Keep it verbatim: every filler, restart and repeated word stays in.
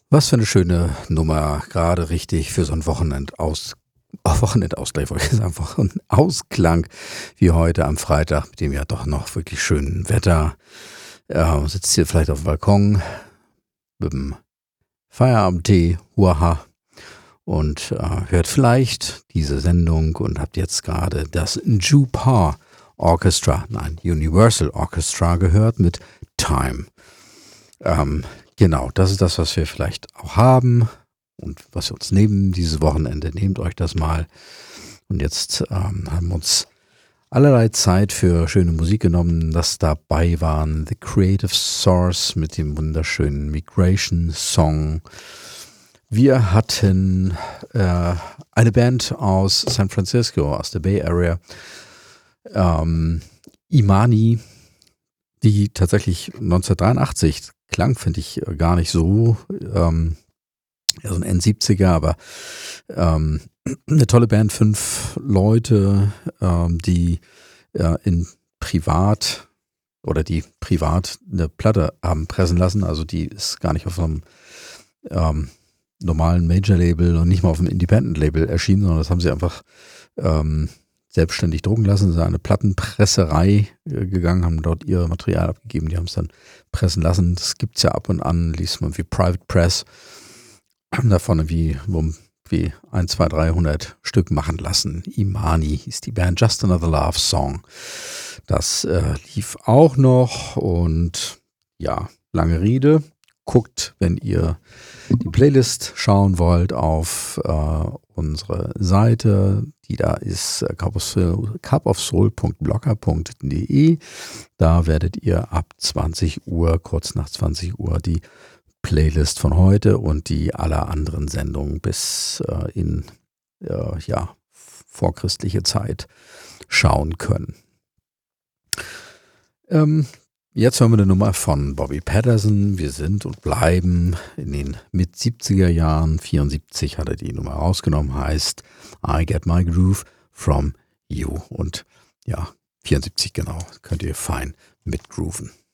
Was für eine schöne Nummer, gerade richtig für so 'n Wochenendaus oh, Wochenendausgleich wollte ich sagen, Wochenausklang wie heute am Freitag mit dem ja doch noch wirklich schönen Wetter. Ja, sitzt hier vielleicht auf'm Balkon mit'm Feierabendtee, huaha, und, äh, hört vielleicht diese Sendung und habt jetzt grade das Jupar Orchestra, nein, Universal Orchestra gehört mit „Time“. Ähm, genau, das ist das, was wir vielleicht auch haben und was wir uns nehmen dieses Wochenende. Nehmt euch das mal. Und jetzt, ähm, haben wir uns allerlei Zeit für schöne Musik genommen. Das dabei waren The Creative Source mit dem wunderschönen Migration Song. Wir hatten, äh, eine Band aus San Francisco, aus der Bay Area, ähm, Imani, die tatsächlich neunzehnhundertdreiundachtzig klang, finde ich, äh, gar nicht so, ähm, ja, so 'n End-Siebziger, aber, ähm, 'ne tolle Band, fünf Leute, ähm, die, äh, in privat oder die privat 'ne Platte haben pressen lassen. Also, die ist gar nicht auf so 'nem, ähm, normalen Major-Label und nicht mal auf'm Independent-Label erschienen, sondern das haben sie einfach, ähm, selbstständig drucken lassen, sind an 'ne Plattenpresserei, äh, gegangen, haben dort ihr Material abgegeben, die haben's dann pressen lassen. Das gibt's ja ab und an, liest man wie Private Press, haben davon irgendwie irgendwie ein, zwei, dreihundert Stück machen lassen. Imani hieß die Band, Just Another Love Song. Das, äh, lief auch noch und ja, lange Rede. Guckt, wenn ihr die Playlist schauen wollt, auf, äh, unsere Seite, die da ist, äh, cup of soul cup of soul punkt blogger punkt de. Da werdet ihr ab zwanzig Uhr, kurz nach zwanzig Uhr, die Playlist von heute und die aller anderen Sendungen bis, äh, in, äh, ja, vorchristliche Zeit schauen können. Ähm, jetzt hören wir 'ne Nummer von Bobby Patterson. Wir sind und bleiben in den Mit-siebziger Jahren. vierundsiebzig hat er die Nummer rausgenommen, heißt „I Get My Groove From You“. Und ja, vierundsiebzig genau, könnt ihr fein mitgrooven.